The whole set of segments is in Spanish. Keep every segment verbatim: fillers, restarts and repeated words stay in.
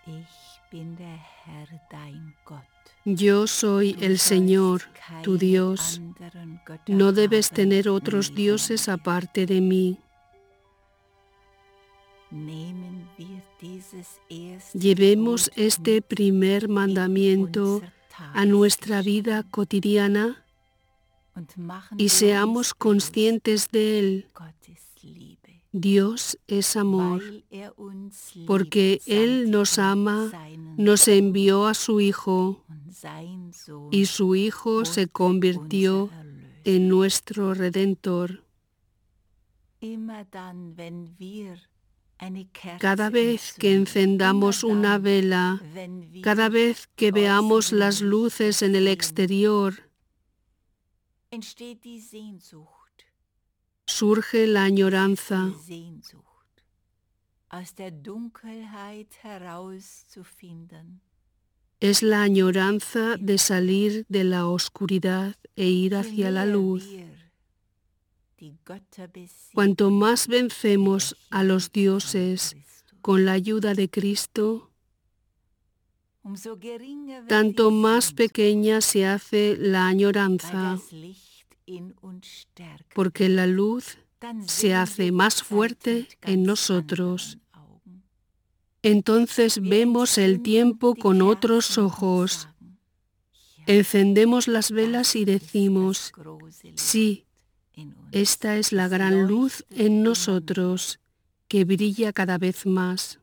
Yo soy el Señor, tu Dios. No debes tener otros dioses aparte de mí. Llevemos este primer mandamiento a nuestra vida cotidiana y seamos conscientes de él. Dios es amor. Porque Él nos ama, nos envió a su Hijo y su Hijo se convirtió en nuestro Redentor. Cada vez que encendamos una vela, cada vez que veamos las luces en el exterior, surge la añoranza. Es la añoranza de salir de la oscuridad e ir hacia la luz. Cuanto más vencemos a los dioses con la ayuda de Cristo, tanto más pequeña se hace la añoranza, porque la luz se hace más fuerte en nosotros. Entonces vemos el tiempo con otros ojos. Encendemos las velas y decimos, sí, esta es la gran luz en nosotros, que brilla cada vez más.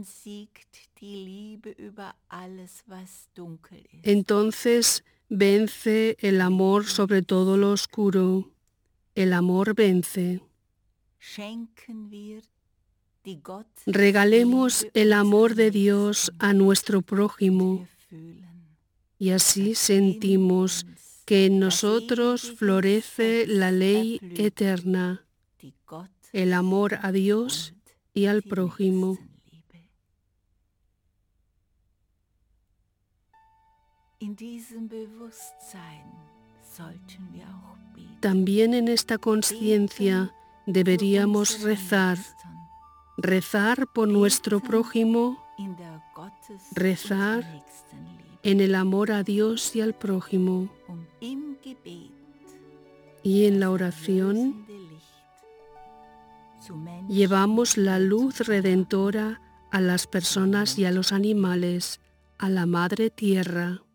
Entonces vence el amor sobre todo lo oscuro. El amor vence. Regalemos el amor de Dios a nuestro prójimo y así sentimos que en nosotros florece la ley eterna, el amor a Dios y al prójimo. También en esta conciencia deberíamos rezar, rezar por nuestro prójimo, rezar en el amor a Dios y al prójimo. Y en la oración llevamos la luz redentora a las personas y a los animales, a la Madre Tierra.